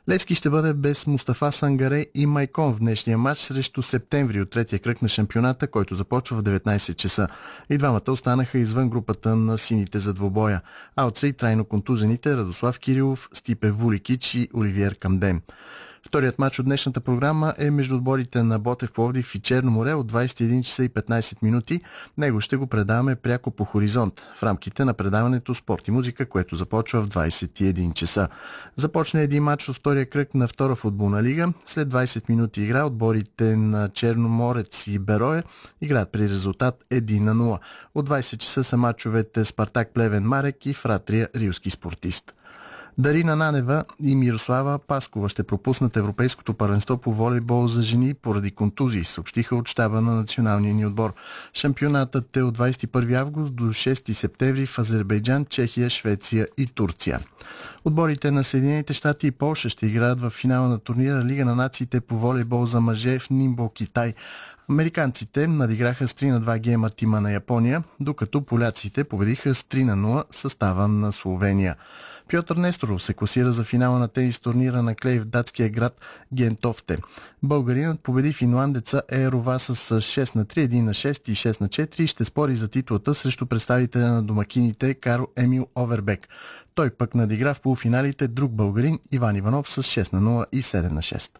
Левски ще бъде без Мустафа Сангаре и Майкон в днешния матч срещу Септември от третия кръг на шампионата, който започва в 19 часа. И двамата останаха извън групата на сините за двобоя. Аут са и трайно контузените Радослав Кирилов, Стипе Вуликич и Оливиер Камден. Вторият матч от днешната програма е между отборите на Ботев Пловдив и Черно море от 21 часа и 15 минути. Него ще го предаваме пряко по Хоризонт в рамките на предаването Спорт и музика, което започва в 21 часа. Започна един матч от втория кръг на втора футболна лига. След 20 минути игра отборите на Черноморец и Берое играят при резултат 1-0. От 20 часа са матчовете Спартак Плевен Марек и Фратрия Рилски спортист. Дарина Нанева и Мирослава Паскова ще пропуснат Европейското първенство по волейбол за жени поради контузии, съобщиха от щаба на националния ни отбор. Шампионатът е от 21 август до 6 септември в Азербайджан, Чехия, Швеция и Турция. Отборите на Съединените щати и Полша ще играят в финала на турнира Лига на нациите по волейбол за мъже в Нимбо, Китай. Американците надиграха с 3-2 гейма тима на Япония, докато поляците победиха с 3-0 състава на Словения. Пьотър Несторов се класира за финала на тенис турнира на клей в датския град Гентофте. Българинът победи финландеца Ероваса с 6-3, 1-6 и 6-4 и ще спори за титлата срещу представителя на домакините Карл Емил Овербек. Той пък надигра в полуфиналите друг българин Иван Иванов с 6-0 и 7-6.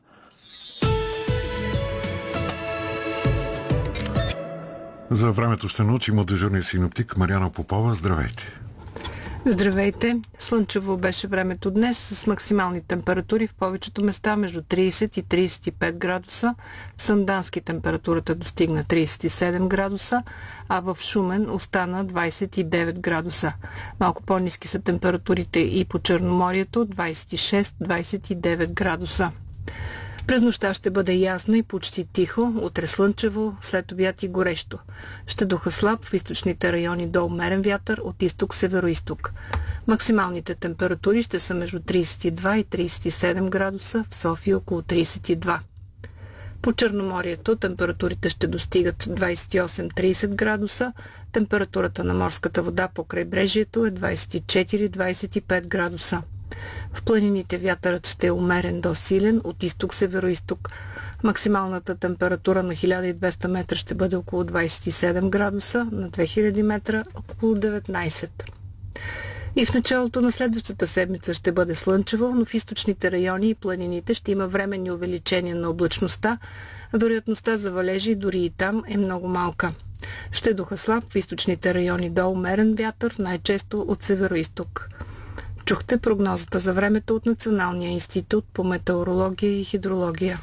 За времето ще научим от дежурния синоптик Мариана Попова. Здравейте! Здравейте! Слънчево беше времето днес с максимални температури в повечето места между 30 и 35 градуса. В Сандански температурата достигна 37 градуса, а в Шумен остана 29 градуса. Малко по-ниски са температурите и по Черноморието 26-29 градуса. През нощта ще бъде ясно и почти тихо, утре слънчево, след обяд и горещо. Ще духа слаб в източните райони до умерен вятър от изток-североизток. Максималните температури ще са между 32 и 37 градуса, в София около 32. По Черноморието температурите ще достигат 28-30 градуса, температурата на морската вода по крайбрежието е 24-25 градуса. В планините вятърът ще е умерен до силен от изток-североизток. Максималната температура на 1200 метра ще бъде около 27 градуса, на 2000 метра около 19. И в началото на следващата седмица ще бъде слънчево, но в източните райони и планините ще има временни увеличения на облачността. Вероятността за валежи дори и там е много малка. Ще духа слаб в източните райони до умерен вятър, най-често от североизток. Чухте прогнозата за времето от Националния институт по метеорология и хидрология.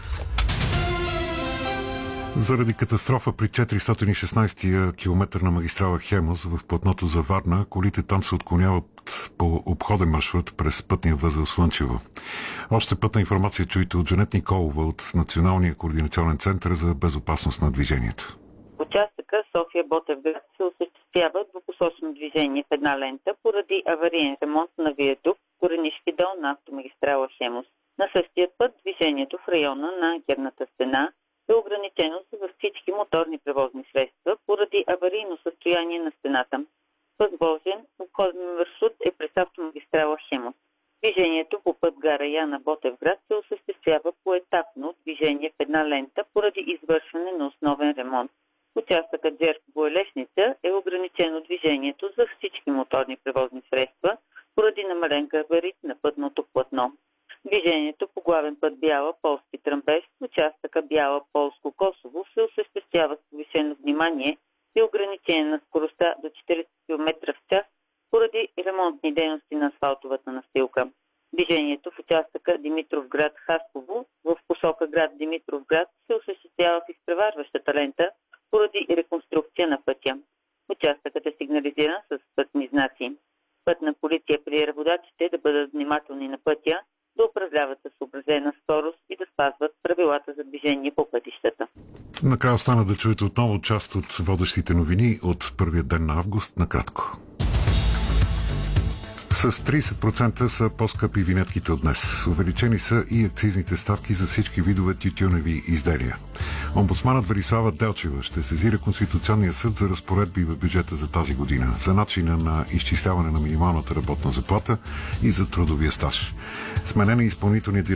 Заради катастрофа при 416-я километър на магистрала Хемус в платното за Варна, колите там се отклоняват по обходен маршрут през пътния възел Слънчево. Още пътна информация чуйте от Жанет Николова от Националния координационен център за безопасност на движението. Участъка София-Ботевград се осъществява двупосочно движение в една лента поради авариен ремонт на виадукт Коренишки дол на автомагистрала Хемус. На същия път движението в района на Герната стена е ограничено за всички моторни превозни средства поради аварийно състояние на стената. Възможен обходен маршрут е през автомагистрала Хемус. Движението по път гара Яна Ботевград се осъществява поетапно движение в една лента поради извършване на основен ремонт. Участъкът Джерко-Боелешница е ограничено движението за всички моторни превозни средства поради намален габарит на пътното платно. Движението по главен път Бяла Полски Тръмбеш в участъка Бяла Полско-Косово се осъществява с повишено внимание и ограничение на скоростта до 40 км в час поради ремонтни дейности на асфалтовата настилка. Движението в участъка Димитровград-Хасково в посока град Димитровград се осъществява в изпреварващата лента поради реконструкция на пътя. Участъкът е сигнализиран с пътни знаци. Пътна полиция апелира водачите да бъдат внимателни на пътя, да управляват със съобразена скорост и да спазват правилата за движение по пътищата. Накрая остана да чуете отново част от водещите новини от първия ден на август, накратко. С 30% са по-скъпи винетките от днес. Увеличени са и акцизните ставки за всички видове тютюневи изделия. Омбудсманът Велислава Делчева ще сезира Конституционния съд за разпоредби в бюджета за тази година, за начина на изчисляване на минималната работна заплата и за трудовия стаж. Сменен е изпълнителният директор